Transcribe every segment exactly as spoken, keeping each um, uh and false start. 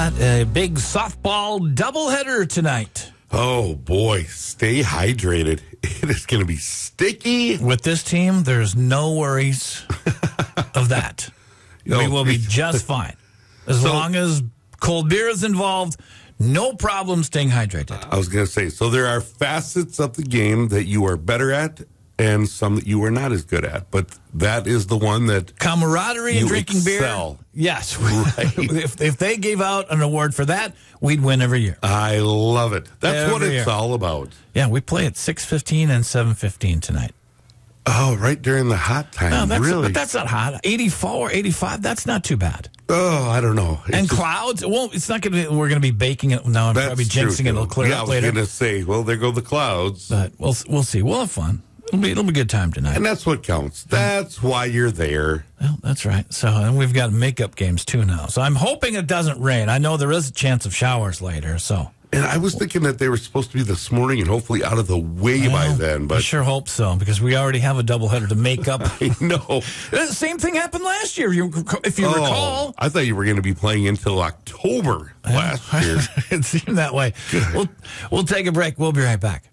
A big softball doubleheader tonight. Oh, boy. Stay hydrated. It is going to be sticky. With this team, there's no worries of that. No. We will be just fine. As So- long as cold beer is involved, no problem staying hydrated. I was going to say, so there are facets of the game that you are better at and some that you are not as good at. But that is the one that Camaraderie and you drinking excel. beer. Yes. Right. if, if they gave out an award for that, we'd win every year. I love it. That's Every what it's year. all about. Yeah, we play at six fifteen and seven fifteen tonight. Oh, right during the hot time. No, that's, really? but that's not hot. eighty-four, eighty-five, that's not too bad. Oh, I don't know. It's And just- clouds, well, it's not going to be, we're going to be baking it. No, I'm that's probably true, jinxing it. It'll too. clear yeah, up I was later. going to say, well, there go the clouds. But we'll we'll see. We'll have fun. It'll be it'll be a good time tonight. And that's what counts. That's why you're there. Well, that's right. So and we've got makeup games too now. So I'm hoping it doesn't rain. I know there is a chance of showers later. So And I was thinking that they were supposed to be this morning and hopefully out of the way by well, then. I But sure hope so because we already have a doubleheader to make up. I know. The same thing happened last year. You, if you Oh, recall, I thought you were going to be playing until October last year. it seemed that way. We'll we'll take a break. We'll be right back.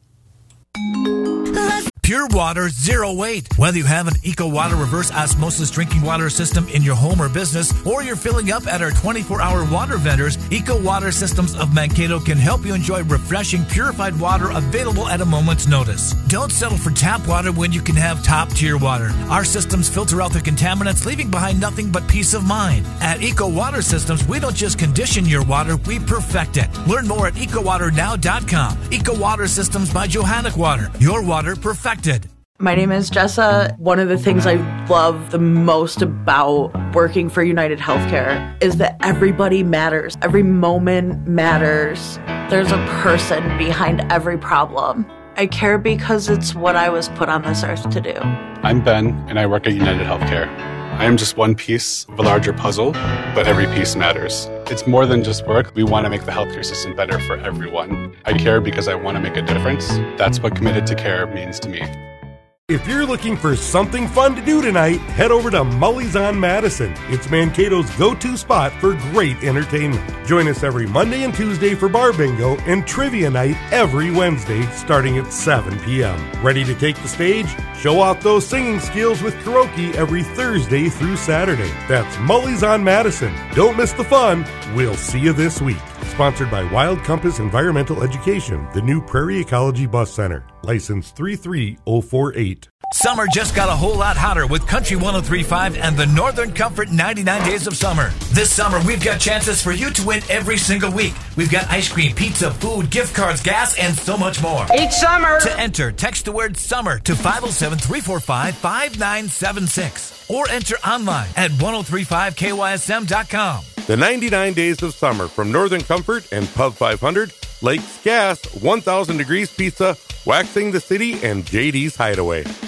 Pure water, zero weight. Whether you have an Eco Water reverse osmosis drinking water system in your home or business, or you're filling up at our twenty-four hour water vendors, Eco Water Systems of Mankato can help you enjoy refreshing, purified water available at a moment's notice. Don't settle for tap water when you can have top-tier water. Our systems filter out the contaminants, leaving behind nothing but peace of mind. At Eco Water Systems, we don't just condition your water, we perfect it. Learn more at eco water now dot com. Eco Water Systems by Johannic Water. Your water perfected. My name is Jessa. One of the things I love the most about working for United Healthcare is that everybody matters. Every moment matters. There's a person behind every problem. I care because it's what I was put on this earth to do. I'm Ben, and I work at United Healthcare. I am just one piece of a larger puzzle, but every piece matters. It's more than just work. We want to make the healthcare system better for everyone. I care because I want to make a difference. That's what committed to care means to me. If you're looking for something fun to do tonight, head over to Mully's on Madison. It's Mankato's go-to spot for great entertainment. Join us every Monday and Tuesday for bar bingo and trivia night every Wednesday starting at seven p.m. Ready to take the stage? Show off those singing skills with karaoke every Thursday through Saturday. That's Mully's on Madison. Don't miss the fun. We'll see you this week. Sponsored by Wild Compass Environmental Education, the new Prairie Ecology Bus Center. License three three zero four eight. Summer just got a whole lot hotter with Country one oh three point five and the Northern Comfort ninety-nine Days of Summer. This summer, we've got chances for you to win every single week. We've got ice cream, pizza, food, gift cards, gas, and so much more. Each summer! To enter, text the word SUMMER to five oh seven, three four five, five nine seven six or enter online at ten thirty-five K Y S M dot com. The ninety-nine Days of Summer from Northern Comfort and Pub five hundred, Lakes Gas, one thousand Degrees Pizza, Waxing the City, and J D's Hideaway.